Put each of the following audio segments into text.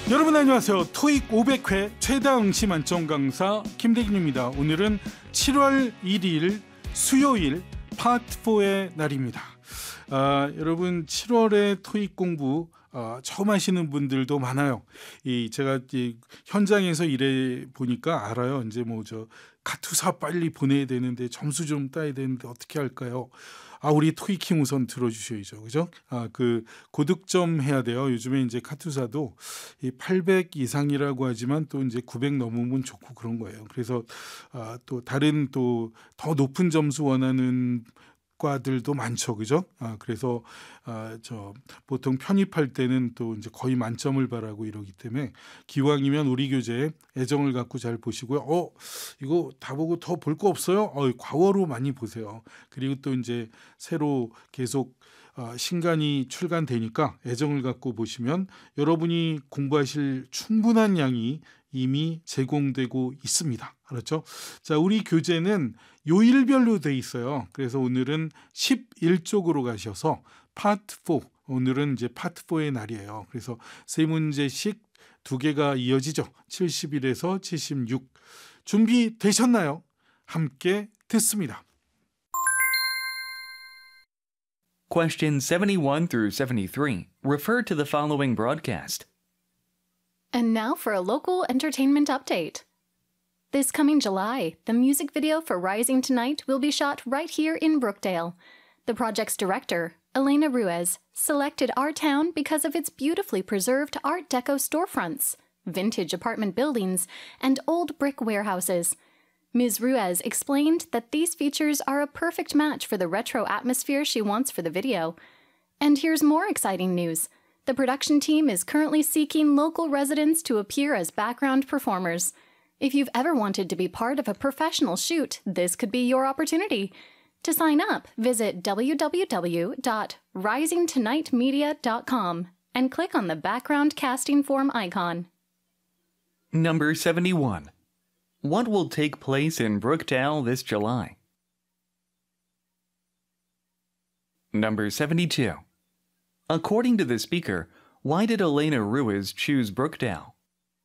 여러분 안녕하세요. 토익 500회 최다 응시 만점 강사 김대균입니다. 오늘은 7월 1일 수요일 파트 4의 날입니다. 여러분 7월에 토익 공부 처음 하시는 분들도 많아요. 제가 현장에서 일해 보니까 알아요. 이제 카투사 빨리 보내야 되는데 점수 좀 따야 되는데 어떻게 할까요? 우리 토익힘 우선 들어주셔야죠. 그죠? 고득점 해야 돼요. 요즘에 이제 카투사도 800 이상이라고 하지만 또 이제 900 넘으면 좋고 그런 거예요. 그래서 또 다른 또 더 높은 점수 원하는 과들도 많죠. 그죠? 그래서 보통 편입할 때는 또 이제 거의 만점을 바라고 이러기 때문에 기왕이면 우리 교재에 애정을 갖고 잘 보시고요. 이거 다 보고 더 볼 거 없어요? 과거로 많이 보세요. 그리고 또 이제 새로 계속 신간이 출간되니까 애정을 갖고 보시면 여러분이 공부하실 충분한 양이 이미 제공되고 있습니다. 그렇죠? 자, 우리 교재는 요일별로 돼 있어요. 그래서 오늘은 11쪽으로 가셔서 파트 4, 오늘은 이제 파트 4의 날이에요. 그래서 세 문제씩 두 개가 이어지죠. 71에서 76. 준비되셨나요? 함께 듣습니다. Questions 71 through 73 refer to the following broadcast. And now for a local entertainment update. This coming July, the music video for Rising Tonight will be shot right here in Brookdale. The project's director, Elena Ruiz, selected our town because of its beautifully preserved Art Deco storefronts, vintage apartment buildings, and old brick warehouses. Ms. Ruiz explained that these features are a perfect match for the retro atmosphere she wants for the video. And here's more exciting news. The production team is currently seeking local residents to appear as background performers. If you've ever wanted to be part of a professional shoot, this could be your opportunity. To sign up, visit www.risingtonightmedia.com and click on the background casting form icon. Number 71. What will take place in Brookdale this July? Number 72. According to the speaker, why did Elena Ruiz choose Brookdale?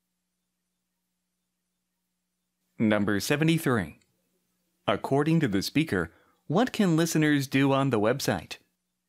Number 73. According to the speaker, what can listeners do on the website?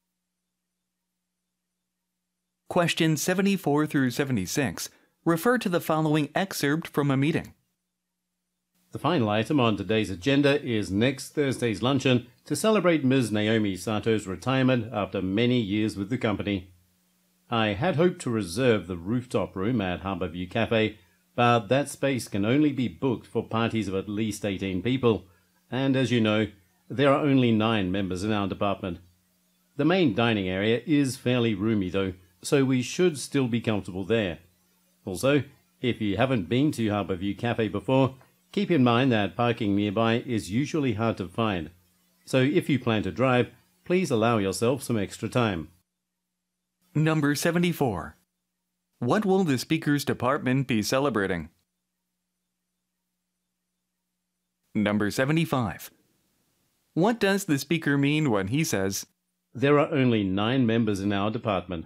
Questions 74 through 76 refer to the following excerpt from a meeting. The final item on today's agenda is next Thursday's luncheon to celebrate Ms. Naomi Sato's retirement after many years with the company. I had hoped to reserve the rooftop room at Harbourview Cafe, but that space can only be booked for parties of at least 18 people, and as you know, there are only 9 members in our department. The main dining area is fairly roomy though, so we should still be comfortable there. Also, if you haven't been to Harbourview Cafe before, keep in mind that parking nearby is usually hard to find, so if you plan to drive, please allow yourself some extra time. Number 74. What will the speaker's department be celebrating? Number 75. What does the speaker mean when he says, There are only 9 members in our department?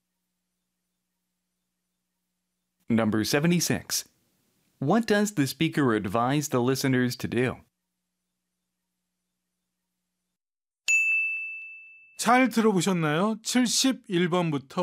Number 76. What does the speaker advise the listeners to do? 잘 들어보셨나요? 71번부터